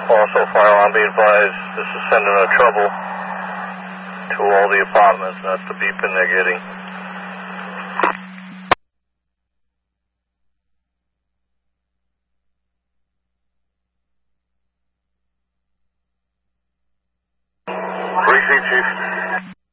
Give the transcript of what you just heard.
Also, fire alarm, be advised, this is sending a trouble to all the apartments. That's the beeping they're getting. Precinct, Chief.